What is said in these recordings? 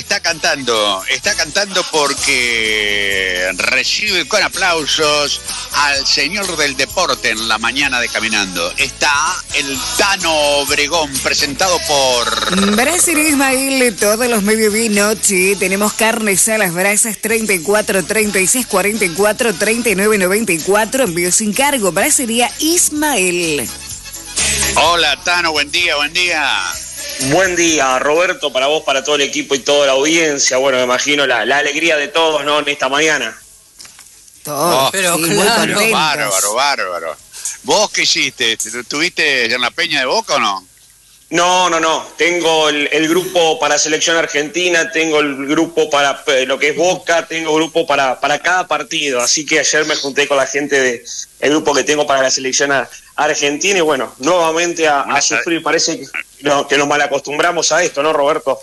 está cantando porque recibe con aplausos al señor del deporte en la mañana de Caminando. Está el Tano Obregón, presentado por Brasil Ismael, todos los mediodía y noche. Tenemos carnes a las brasas 34 36 44 39 94. Envío sin cargo. Brassería Ismael. Hola Tano, buen día, buen día. Buen día, Roberto, para vos, para todo el equipo y toda la audiencia. Bueno, me imagino la alegría de todos, ¿no? En esta mañana. Todos, pero sí, claro. Bárbaro. ¿Vos qué hiciste? ¿Estuviste en la Peña de Boca o no? No. Tengo el grupo para Selección Argentina, tengo el grupo para lo que es Boca, tengo grupo para cada partido. Así que ayer me junté con la gente del grupo que tengo para la Selección Argentina y bueno, nuevamente a sufrir. Parece que nos malacostumbramos a esto, ¿no, Roberto?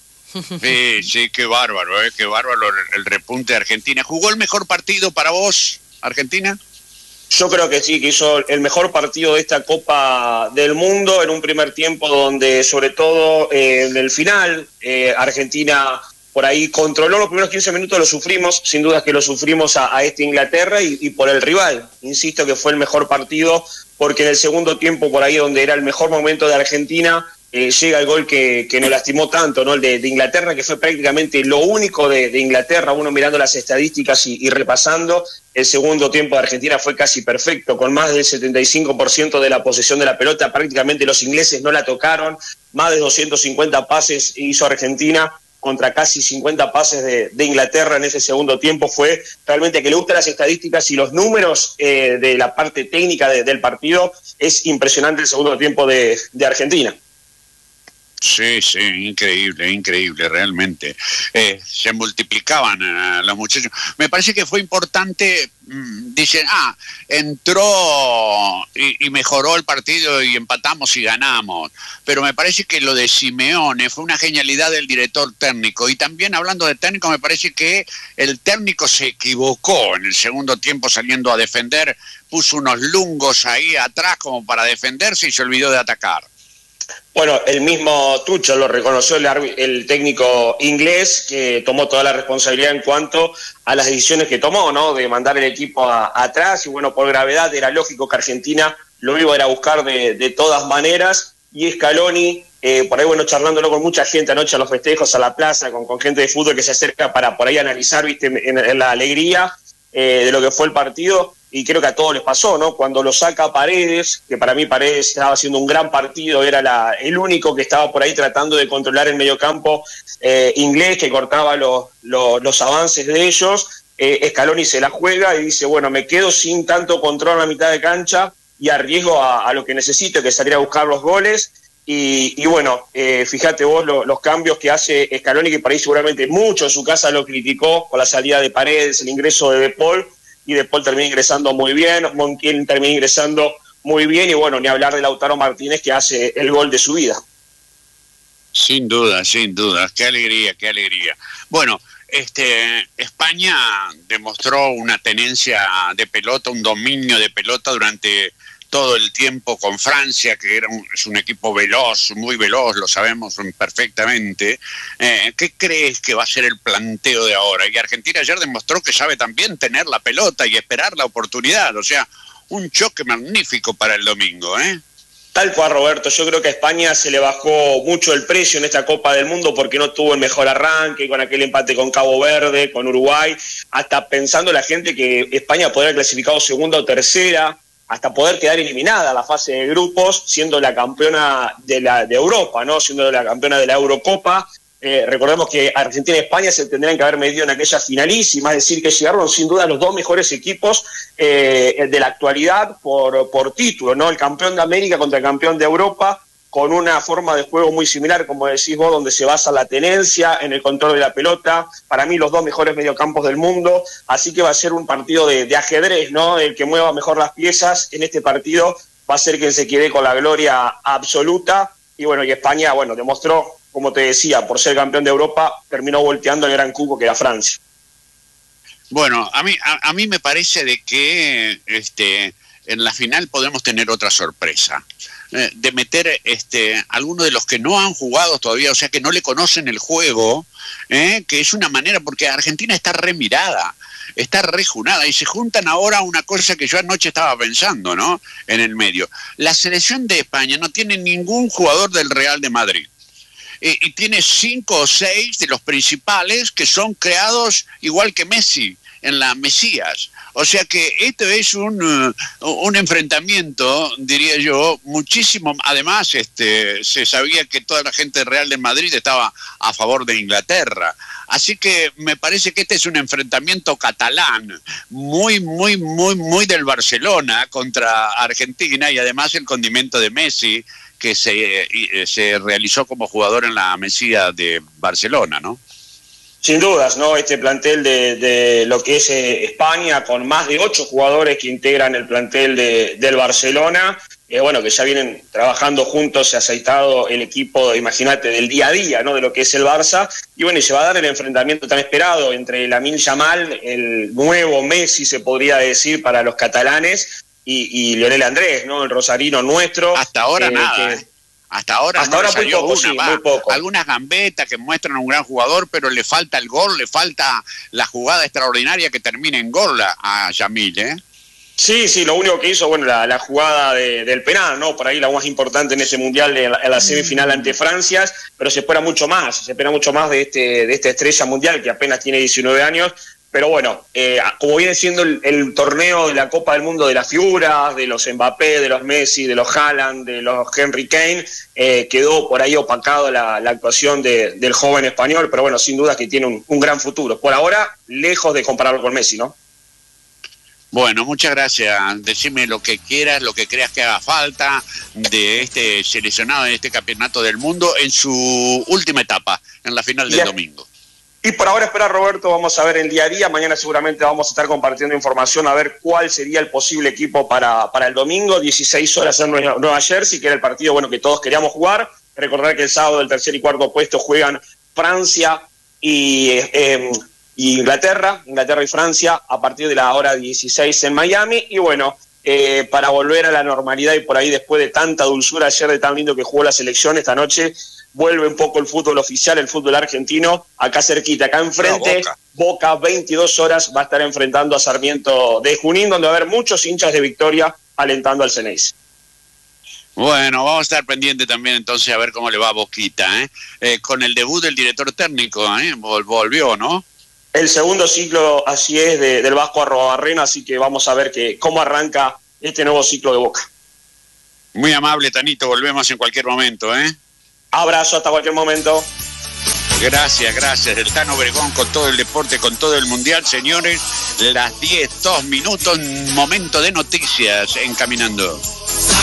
Sí, qué bárbaro el repunte de Argentina. ¿Jugó el mejor partido para vos, Argentina? Yo creo que sí, que hizo el mejor partido de esta Copa del Mundo en un primer tiempo donde, sobre todo en el final, Argentina por ahí controló los primeros 15 minutos, lo sufrimos, sin duda que lo sufrimos a esta Inglaterra y por el rival. Insisto que fue el mejor partido porque en el segundo tiempo, por ahí donde era el mejor momento de Argentina, llega el gol que nos lastimó tanto, ¿no? El de Inglaterra, que fue prácticamente lo único de Inglaterra, uno mirando las estadísticas y repasando. El segundo tiempo de Argentina fue casi perfecto, con más del 75% de la posesión de la pelota, prácticamente los ingleses no la tocaron, más de 250 pases hizo Argentina contra casi 50 pases de Inglaterra en ese segundo tiempo. Fue realmente, que le gustan las estadísticas y los números de la parte técnica del partido, es impresionante el segundo tiempo de Argentina. Sí, increíble, realmente. Se multiplicaban los muchachos. Me parece que fue importante, dicen, entró y mejoró el partido y empatamos y ganamos. Pero me parece que lo de Simeone fue una genialidad del director técnico. Y también, hablando de técnico, me parece que el técnico se equivocó en el segundo tiempo saliendo a defender. Puso unos lungos ahí atrás como para defenderse y se olvidó de atacar. Bueno, el mismo Tuchel lo reconoció el técnico inglés, que tomó toda la responsabilidad en cuanto a las decisiones que tomó, ¿no? De mandar el equipo atrás y bueno, por gravedad era lógico que Argentina lo iba a ir a buscar de todas maneras. Y Scaloni, por ahí bueno, charlándolo con mucha gente anoche a los festejos, a la plaza, con gente de fútbol que se acerca para por ahí analizar, viste, en la alegría de lo que fue el partido. Y creo que a todos les pasó, ¿no? Cuando lo saca Paredes, que para mí Paredes estaba haciendo un gran partido, era el único que estaba por ahí tratando de controlar el mediocampo inglés, que cortaba los avances de ellos. Scaloni se la juega y dice, bueno, me quedo sin tanto control en la mitad de cancha y arriesgo a lo que necesito, que es salir a buscar los goles. Y bueno, fíjate vos los cambios que hace Scaloni, que por ahí seguramente mucho en su casa lo criticó con la salida de Paredes, el ingreso de De Paul, y De Paul termina ingresando muy bien, Montiel termina ingresando muy bien, y bueno, ni hablar de Lautaro Martínez, que hace el gol de su vida. Sin duda, qué alegría. Bueno, España demostró una tenencia de pelota, un dominio de pelota durante todo el tiempo con Francia, que es un equipo veloz, muy veloz, lo sabemos perfectamente. ¿Qué crees que va a ser el planteo de ahora? Y Argentina ayer demostró que sabe también tener la pelota y esperar la oportunidad, o sea, un choque magnífico para el domingo, ¿eh? Tal cual, Roberto. Yo creo que a España se le bajó mucho el precio en esta Copa del Mundo porque no tuvo el mejor arranque, con aquel empate con Cabo Verde, con Uruguay, hasta pensando la gente que España podría haber clasificado segunda o tercera, hasta poder quedar eliminada a la fase de grupos, siendo la campeona de Europa, ¿no? Siendo la campeona de la Eurocopa. Recordemos que Argentina y España se tendrían que haber medido en aquella finalísima, es decir, que llegaron sin duda los dos mejores equipos de la actualidad por título, ¿no? El campeón de América contra el campeón de Europa, con una forma de juego muy similar, como decís vos, donde se basa la tenencia en el control de la pelota. Para mí los dos mejores mediocampos del mundo, así que va a ser un partido de ajedrez, ¿no? El que mueva mejor las piezas en este partido va a ser quien se quede con la gloria absoluta. Y bueno, y España, bueno, demostró, como te decía, por ser campeón de Europa, terminó volteando el gran cuco que era Francia. Bueno, a mí me parece de que en la final podemos tener otra sorpresa. de meter algunos de los que no han jugado todavía, o sea, que no le conocen el juego, que es una manera, porque Argentina está remirada, está rejunada, y se juntan ahora una cosa que yo anoche estaba pensando, ¿no? En el medio. La selección de España no tiene ningún jugador del Real de Madrid. Y tiene 5 o 6 de los principales que son creados igual que Messi, en la Mesías. O sea que esto es un enfrentamiento, diría yo, muchísimo. Además, se sabía que toda la gente del Real de Madrid estaba a favor de Inglaterra. Así que me parece que este es un enfrentamiento catalán, muy, muy, muy, muy del Barcelona contra Argentina, y además el condimento de Messi, que se realizó como jugador en la Mesía de Barcelona, ¿no? Sin dudas, ¿no? Este plantel de lo que es España, con más de 8 jugadores que integran el plantel del Barcelona, bueno, que ya vienen trabajando juntos, se ha aceitado el equipo, imagínate, del día a día, ¿no? De lo que es el Barça, y bueno, y se va a dar el enfrentamiento tan esperado entre Lamine Yamal, el nuevo Messi, se podría decir, para los catalanes, y Lionel Andrés, ¿no? El rosarino nuestro. Hasta ahora nada, Hasta ahora muy poco, sí, muy poco. Algunas gambetas que muestran a un gran jugador, pero le falta el gol, le falta la jugada extraordinaria que termine en gol a Yamil, ¿eh? Sí, lo único que hizo, bueno, la jugada del penal, ¿no? Por ahí la más importante en ese mundial, en la semifinal ante Francia, pero se espera mucho más de esta estrella mundial que apenas tiene 19 años. Pero bueno, como viene siendo el torneo de la Copa del Mundo de las figuras, de los Mbappé, de los Messi, de los Haaland, de los Henry Kane, quedó por ahí opacado la actuación del joven español, pero bueno, sin duda que tiene un gran futuro. Por ahora, lejos de compararlo con Messi, ¿no? Bueno, muchas gracias. Decime lo que quieras, lo que creas que haga falta de este seleccionado en este campeonato del mundo en su última etapa, en la final del domingo. Y por ahora esperar, Roberto, vamos a ver el día a día. Mañana seguramente vamos a estar compartiendo información a ver cuál sería el posible equipo para el domingo, 16 horas en Nueva Jersey, que era el partido bueno que todos queríamos jugar. Recordar que el sábado el tercer y cuarto puesto juegan Francia y Inglaterra y Francia a partir de la hora 16 en Miami. Y bueno, para volver a la normalidad y por ahí después de tanta dulzura ayer, de tan lindo que jugó la selección, esta noche vuelve un poco el fútbol oficial, el fútbol argentino, acá cerquita, acá enfrente, Boca, 22 horas, va a estar enfrentando a Sarmiento de Junín, donde va a haber muchos hinchas de Victoria alentando al Ceneice. Bueno, vamos a estar pendientes también entonces a ver cómo le va a Boquita, con el debut del director técnico, volvió, ¿no? El segundo ciclo, así es, del Vasco Arrobarrena, así que vamos a ver cómo arranca este nuevo ciclo de Boca. Muy amable, Tanito, volvemos en cualquier momento, Abrazo hasta cualquier momento. Gracias. El Tano Obregón con todo el deporte, con todo el mundial. Señores, las 10, 2 minutos, momento de noticias en Caminando.